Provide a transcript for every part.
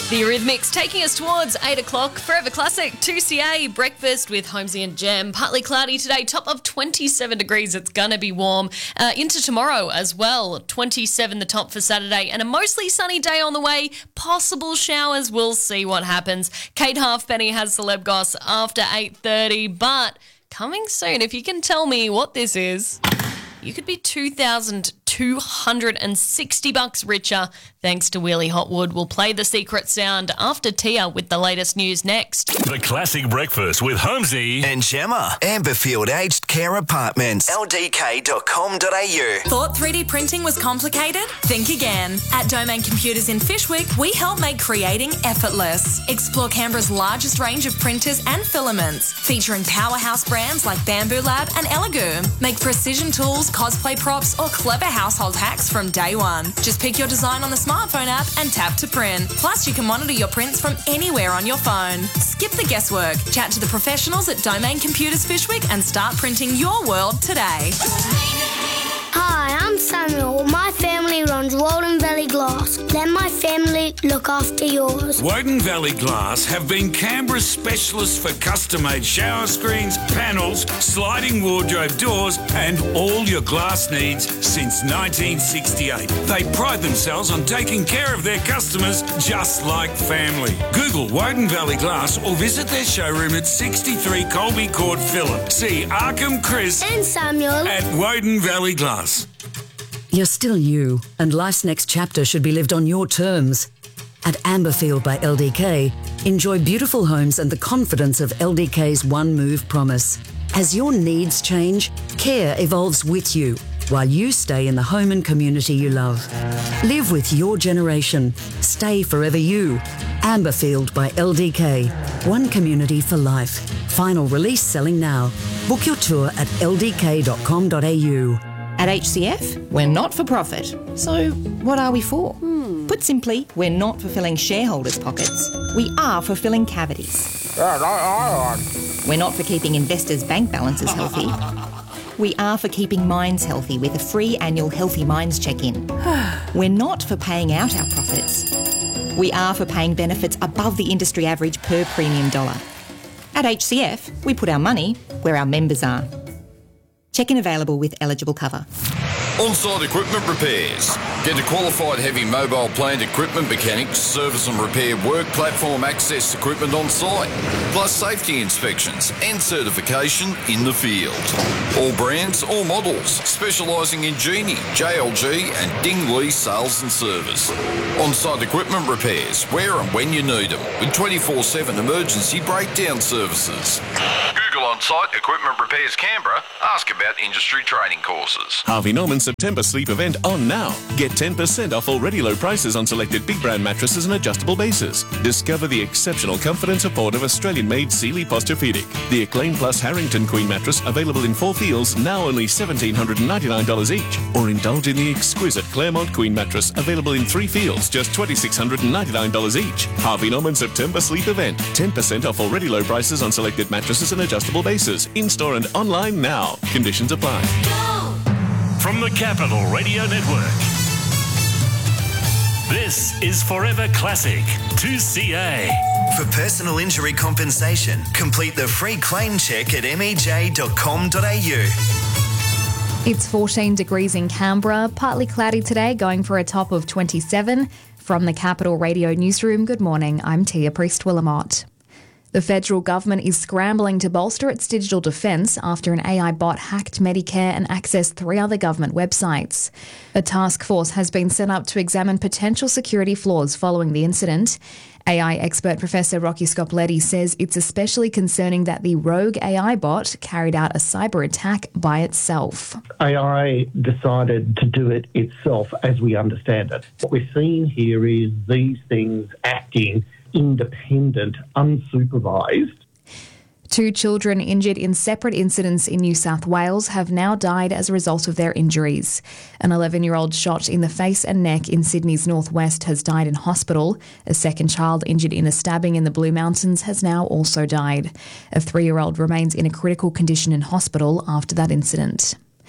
The Eurythmics taking us towards 8 o'clock. Forever Classic, 2CA, breakfast with Holmesy and Jem. Partly cloudy today, top of 27 degrees. It's going to be warm. Into tomorrow as well, 27 the top for Saturday, and a mostly sunny day on the way. Possible showers, we'll see what happens. Kate Halfpenny has Celeb Goss after 8:30, but coming soon, if you can tell me what this is, you could be $2,260 richer thanks to Wheelie Hotwood. We'll play the secret sound after Tia with the latest news next. The Classic Breakfast with Holmesy and Gemma. Amberfield Aged Care Apartments. ldk.com.au. Thought 3D printing was complicated? Think again. At Domain Computers in Fyshwick, we help make creating effortless. Explore Canberra's largest range of printers and filaments, featuring powerhouse brands like Bamboo Lab and Elegoo. Make precision tools, cosplay props, or clever household hacks from day one. Just pick your design on the smartphone app and tap to print. Plus, you can monitor your prints from anywhere on your phone. Skip the guesswork. Chat to the professionals at Domain Computers Fyshwick and start printing your world today. Hi, I'm Samuel. My family runs Walden Valley Glass. Let my family look after yours. Woden Valley Glass have been Canberra's specialists for custom-made shower screens, panels, sliding wardrobe doors and all your glass needs since 1968. They pride themselves on taking care of their customers just like family. Google Woden Valley Glass or visit their showroom at 63 Colby Court, Phillip. See Arkham, Chris and Samuel at Woden Valley Glass. You're still you, and life's next chapter should be lived on your terms. At Amberfield by LDK, enjoy beautiful homes and the confidence of LDK's One Move promise. As your needs change, care evolves with you, while you stay in the home and community you love. Live with your generation. Stay forever you. Amberfield by LDK. One community for life. Final release selling now. Book your tour at ldk.com.au. At HCF, we're not for profit. So what are we for? Put simply, we're not for filling shareholders' pockets. We are for filling cavities. We're not for keeping investors' bank balances healthy. We are for keeping minds healthy with a free annual Healthy Minds check-in. We're not for paying out our profits. We are for paying benefits above the industry average per premium dollar. At HCF, we put our money where our members are. Check-in available with eligible cover. On-site equipment repairs. Get a qualified heavy mobile plant equipment mechanics, service and repair work platform access equipment on site, plus safety inspections and certification in the field. All brands, all models, specialising in Genie, JLG and Dingley sales and service. On-site equipment repairs, where and when you need them, with 24/7 emergency breakdown services. Google On-Site Equipment Repairs Canberra. Ask about industry training courses. Harvey Norman's September sleep event on now. Get 10% off already low prices on selected big brand mattresses and adjustable bases. Discover the exceptional comfort and support of Australian-made Sealy Posturepedic. The Acclaim Plus Harrington Queen mattress available in 4 feels, now only $1,799 each. Or indulge in the exquisite Claremont Queen mattress available in 3 feels, just $2,699 each. Harvey Norman September sleep event. 10% off already low prices on selected mattresses and adjustable bases. In-store and online now. Conditions apply. From the Capital Radio Network, this is Forever Classic 2CA. For personal injury compensation, complete the free claim check at mej.com.au. It's 14 degrees in Canberra, partly cloudy today, going for a top of 27. From the Capital Radio Newsroom, good morning, I'm Tia Priest-Willamott. The federal government is scrambling to bolster its digital defence after an AI bot hacked Medicare and accessed 3 other government websites. A task force has been set up to examine potential security flaws following the incident. AI expert Professor Rocky Scopletti says it's especially concerning that the rogue AI bot carried out a cyber attack by itself. AI decided to do it itself as we understand it. What we're seeing here is these things acting independent, unsupervised. 2 children injured in separate incidents in New South Wales have now died as a result of their injuries. An 11-year-old shot in the face and neck in Sydney's northwest has died in hospital. A second child injured in a stabbing in the Blue Mountains has now also died. A 3-year-old remains in a critical condition in hospital after that incident.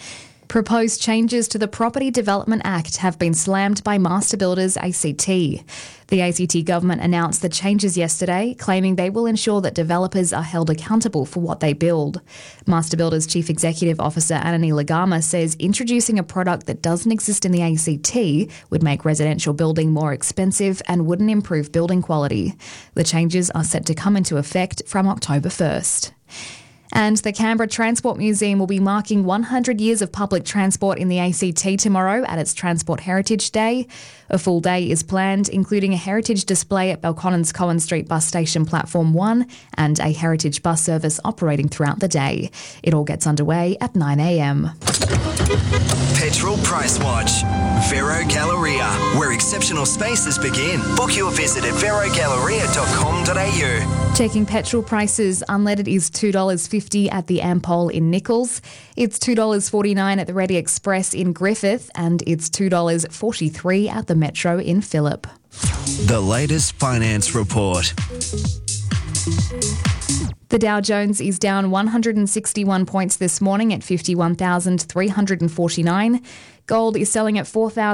Proposed changes to the Property Development Act have been slammed by master builders ACT. The ACT government announced the changes yesterday, claiming they will ensure that developers are held accountable for what they build. Master Builders Chief Executive Officer Anani Lagama says introducing a product that doesn't exist in the ACT would make residential building more expensive and wouldn't improve building quality. The changes are set to come into effect from October 1st. And the Canberra Transport Museum will be marking 100 years of public transport in the ACT tomorrow at its Transport Heritage Day. A full day is planned, including a heritage display at Belconnen's Cohen Street Bus Station Platform 1 and a heritage bus service operating throughout the day. It all gets underway at 9 a.m. Petrol Price Watch. Vero Galleria, where exceptional spaces begin. Book your visit at verogalleria.com.au. Checking petrol prices, unleaded is $2.50 at the Ampol in Nichols. It's $2.49 at the Ready Express in Griffith, and it's $2.43 at the Metro in Phillip. The latest finance report. The Dow Jones is down 161 points this morning at 51,349. Gold is selling at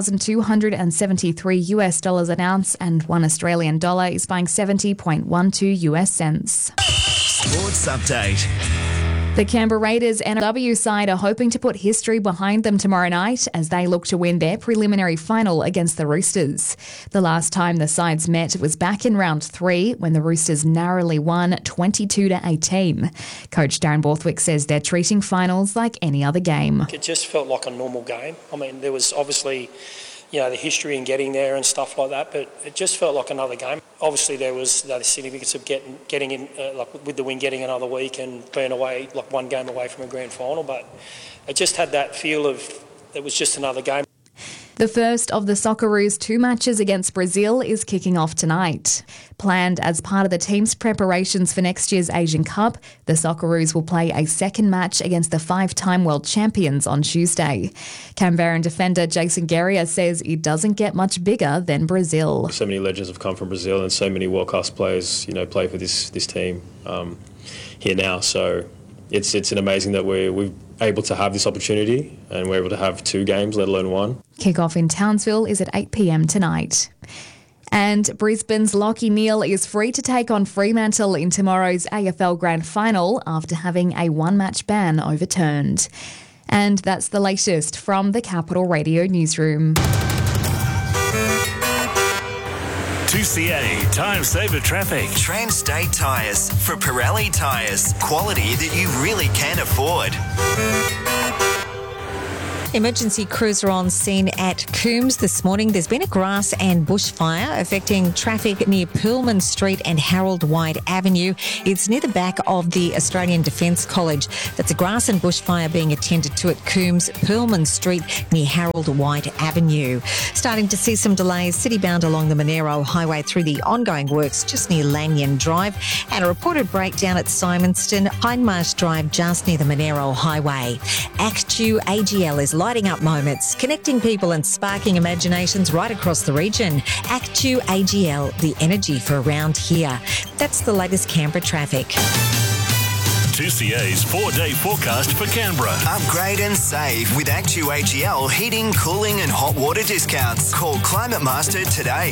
$4,273 an ounce, and $1 Australian dollar is buying 70.12 US cents. Sports update. The Canberra Raiders NRW side are hoping to put history behind them tomorrow night as they look to win their preliminary final against the Roosters. The last time the sides met was back in round 3 when the Roosters narrowly won 22-18. Coach Darren Borthwick says they're treating finals like any other game. It just felt like a normal game. I mean, there was obviously, the history in getting there and stuff like that, but it just felt like another game. Obviously, there was the significance of getting in, with the win, getting another week and being away, like one game away from a grand final, but it just had that feel of it was just another game. The first of the Socceroos' 2 matches against Brazil is kicking off tonight. Planned as part of the team's preparations for next year's Asian Cup, the Socceroos will play a second match against the 5-time world champions on Tuesday. Canberran defender Jason Guerrier says it doesn't get much bigger than Brazil. So many legends have come from Brazil and so many world-class players, play for this team here now. So it's an amazing that we're able to have this opportunity and we're able to have 2 games, let alone 1. Kick-off in Townsville is at 8 p.m. tonight. And Brisbane's Lachie Neale is free to take on Fremantle in tomorrow's AFL Grand Final after having a 1-match ban overturned. And that's the latest from the Capital Radio newsroom. 2CA Time Saver Traffic. Trans-State Tyres for Pirelli Tyres. Quality that you really can afford. Emergency crews are on scene at Coombs this morning. There's been a grass and bushfire affecting traffic near Pearlman Street and Harold White Avenue. It's near the back of the Australian Defence College. That's a grass and bushfire being attended to at Coombs, Pearlman Street near Harold White Avenue. Starting to see some delays city-bound along the Monero Highway through the ongoing works just near Lanyon Drive, and a reported breakdown at Simonston, Hindmarsh Drive just near the Monero Highway. Actu AGL is lighting up moments, connecting people and sparking imaginations right across the region. Actu AGL, the energy for around here. That's the latest Canberra traffic. 2CA's 4-day forecast for Canberra. Upgrade and save with Actu AGL heating, cooling and hot water discounts. Call Climate Master today.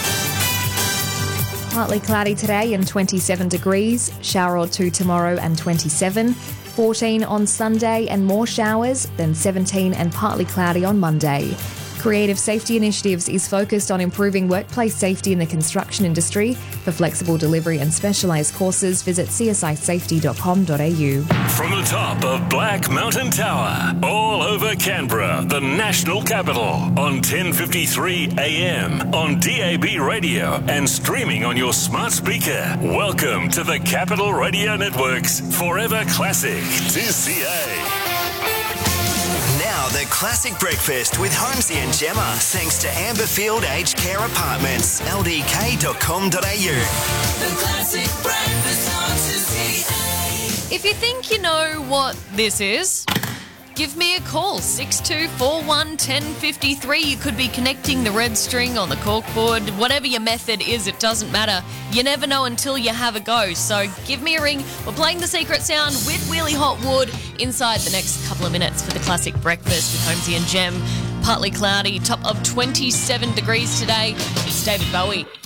Partly cloudy today and 27 degrees. Shower or 2 tomorrow and 27. 14 on Sunday and more showers, then 17 and partly cloudy on Monday. Creative Safety Initiatives is focused on improving workplace safety in the construction industry. For flexible delivery and specialised courses, visit csisafety.com.au. From the top of Black Mountain Tower, all over Canberra, the national capital, on 1053 AM, on DAB radio and streaming on your smart speaker. Welcome to the Capital Radio Network's Forever Classic 2CA. Now the classic breakfast with Holmesy and Gemma, thanks to Amberfield Aged Care Apartments, ldk.com.au. The classic breakfast on 2CA. If you think you know what this is, give me a call, 6241 1053. You could be connecting the red string on the corkboard. Whatever your method is, it doesn't matter. You never know until you have a go. So give me a ring. We're playing The Secret Sound with Wheelie Hot Wood inside the next couple of minutes for the classic breakfast with Holmesy and Jem. Partly cloudy, top of 27 degrees today. It's David Bowie.